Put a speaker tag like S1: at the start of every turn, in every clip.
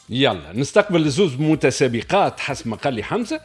S1: يلا نستقبل زوز متسابقات حسب ما قال لي حمزه.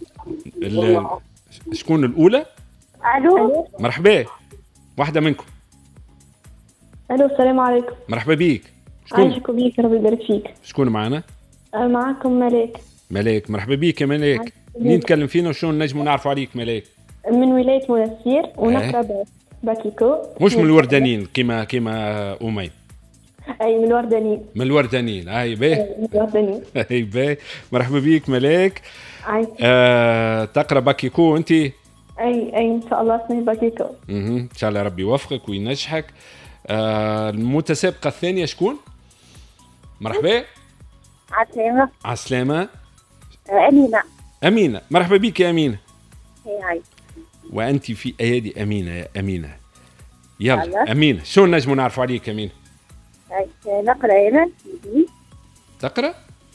S1: شكون الاولى؟
S2: الو.
S1: مرحبا، واحده منكم.
S2: الو السلام عليكم.
S1: مرحبا بيك.
S2: عايشك وبيك ربي يبارك فيك.
S1: شكون معنا؟
S2: معكم ملاك.
S1: ملاك، مرحبا بيك يا ملاك. منين تكلم فينا وشنو نجموا نعرفوا عليك ملاك؟
S2: من ولايه منسير ونقرا باكيكو.
S1: مش من الوردانيين كيما أمين.
S2: اي من الوردانيين.
S1: من الوردانيين. اي باهي.
S2: من الوردانيين.
S1: اي باهي. مرحبا بيك ملاك. تقرا باكيكو انت؟
S2: اي ان شاء الله اسمي باكيكو.
S1: ان شاء الله ربي يوفقك وينجحك. المتسابقه الثانيه شكون؟ مرحبا.
S2: عسلامة.
S1: عسلامة.
S2: أمينة.
S1: مرحبا بك يا أمينة.
S2: هاي.
S1: وأنت في أيادي أمينة يا أمينة. يلا أمينة، شو نجموا نعرفوا عليك أمينة؟
S2: نقرأ هنا.
S1: تقرأ؟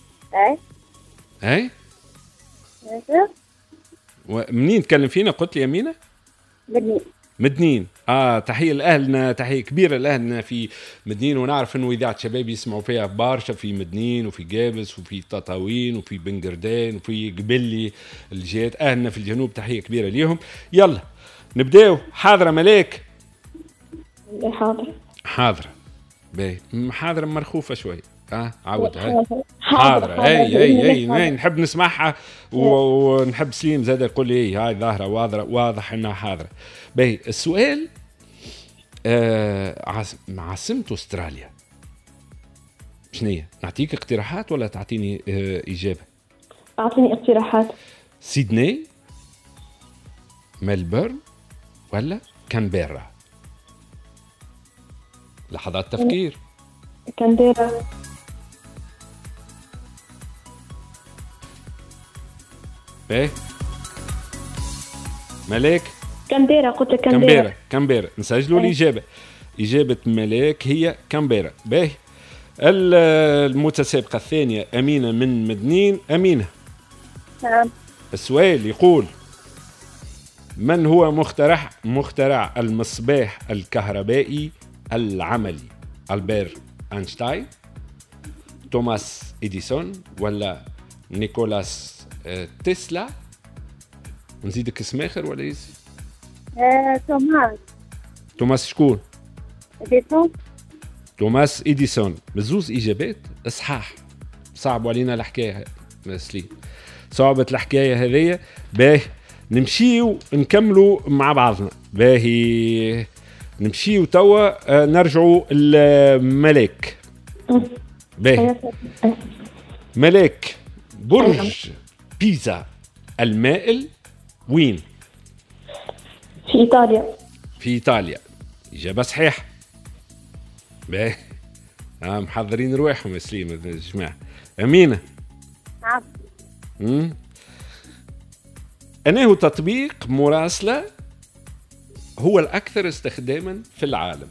S1: أي. ومنين تكلم فينا قلت لي أمينة؟ مدنين. تحية لأهلنا، تحية كبيرة لأهلنا في مدنين، ونعرف إنه إذاعة شباب يسمعوا فيها برشا في مدنين وفي جابس وفي تطاوين وفي بنقردان وفي قبلي الجهات أهلنا في الجنوب، تحية كبيرة ليهم. يلا نبداو. حاضرة ملاك؟ حاضرة. باهي. حاضرة مرخوفة شوي. عاودها. حاضرة. اي نحب نسمعها ونحب سليم زاد يقول لي هاي ظاهرة واضح انها حاضرة. باهي. السؤال عاصمة استراليا شنية؟ نعطيك اقتراحات ولا تعطيني اجابة؟
S2: اعطيني اقتراحات.
S1: سيدني، ملبورن، ولا كانبيرا؟ لحظات تفكير.
S2: كانبيرا.
S1: باهي. ملاك؟
S2: كانبيرا. قلت لك
S1: كانبيرا. نسجلوا الإجابة. إجابة ملاك هي كانبيرا. باهي. المتسابقة الثانية أمينة من مدنين. أمينة.
S2: نعم.
S1: السؤال يقول: من هو مخترع المصباح الكهربائي العملي؟ ألبير أينشتاين، توماس إديسون، ولا نيكولاس تسلا؟ نزيدك اسم آخر ولا يزي؟ توماس شكون؟
S2: إديسون.
S1: توماس إديسون. بزوز إجابات إصحاح. صعبوا علينا الحكاية مسلين، صعبت الحكاية هذية. باهي نمشيو نكملوا مع بعضنا. باهي نمشيو توا نرجعوا الملاك. باهي. ملاك، برج بيزا المائل وين؟
S2: في
S1: إيطاليا. إجابة صحيحة. باهي. محضرين رواحهم مسليم يا جماعة. أمينة.
S2: نعم.
S1: أنه تطبيق مراسلة هو الأكثر استخداما في العالم؟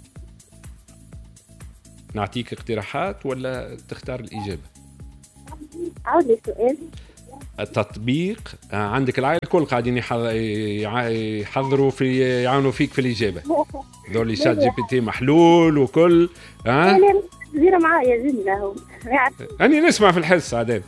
S1: نعطيك اقتراحات ولا تختار الإجابة؟
S2: عاود لي السؤال.
S1: التطبيق عندك العائلة الكل قاعدين يحضروا في يعاونوا فيك في الإجابة. دول شات جي بي تي محلول وكل.
S2: زيرة معايا زين
S1: أني نسمع في الحس عادين.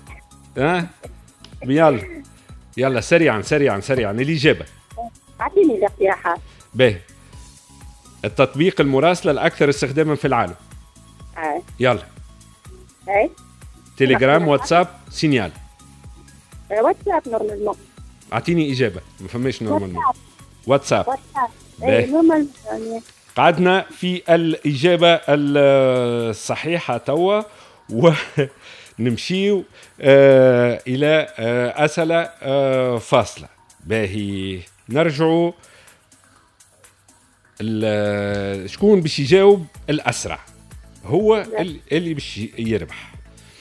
S1: يلا سريعا الإجابة.
S2: أعطيني الاقتراحات.
S1: باهي. التطبيق المراسلة الأكثر استخداما في العالم. يلا. تليجرام، واتساب، سينيال؟
S2: واتساب نورمالمون.
S1: أعطيني إجابة. ما فماش نورمالمون. واتساب.
S2: نورمال.
S1: قعدنا في الإجابة الصحيحة توا ونمشيو إلى أسئلة فاصلة. باهي نرجعوا. شكون باش يجاوب الأسرع هو اللي باش يربح.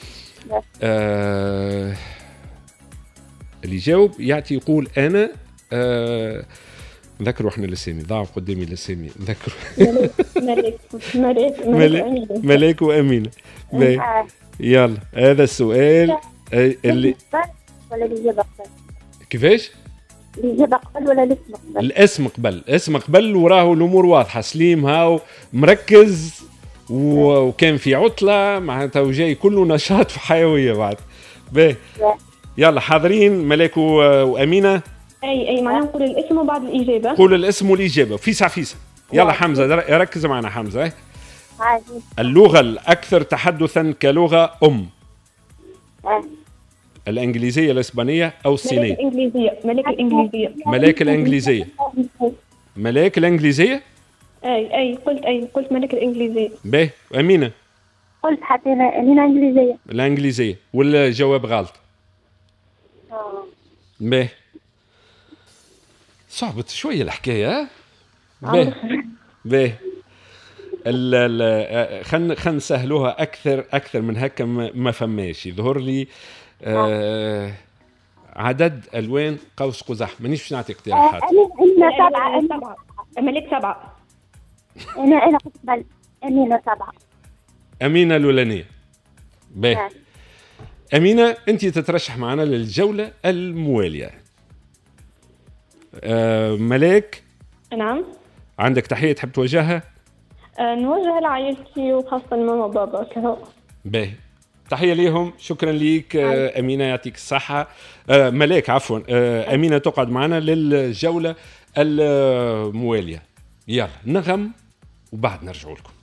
S1: اللي يجاوب يعطي يقول أنا. نذكروا احنا الاسامي، ضاعوا قدامي الاسامي. نذكروا. ملاك وأمينة. يلا هذا السؤال اللي
S2: ولا الإجابة قبل؟
S1: كيفاش؟
S2: الإجابة قبل ولا الاسم قبل؟
S1: الاسم قبل وراه الأمور واضحة. سليم هاو مركز وكان في عطلة معناتها وجاي كله نشاط وحيوية بعد. باهي يلا حاضرين ملاك وأمينة؟
S3: اي معناها نقول الاسم وبعد الإجابة.
S1: قول الاسم والإجابة فيسع فيسع. يلا حمزة ركز معنا حمزة.
S2: عادي.
S1: اللغة الأكثر تحدثا كلغة الإنجليزية الإسبانية أو الصينية؟ ملاك الإنجليزية. ملاك الإنجليزية؟
S3: أي قلت ملاك الإنجليزية.
S1: باهي أمينة؟
S2: قلت حتى أمينة إنجليزية.
S1: الإنجليزية والجواب غلط. باهي صعبت شوية الحكاية. باهي خلينا نسهلوها أكثر من هكا ما فماش يظهر لي. عدد ألوان قوس قزح مانيش باش نعطي اقتراحات.
S2: أنا 7.
S3: ملاك 7.
S2: أنا قلت أمينة 7.
S1: أمينة الأولانية. باهي أمينة أنت تترشح معنا للجولة الموالية. ملاك.
S3: نعم.
S1: عندك تحية تحب توجهها؟
S3: نوجه لعائلتي وخاصة ماما وبابا كهو.
S1: باهي تحية ليهم. شكرا ليك أمينة يعطيك الصحة. ملاك عفوا. أمينة تقعد معنا للجولة الموالية. يلا نغم وبعد نرجع لكم.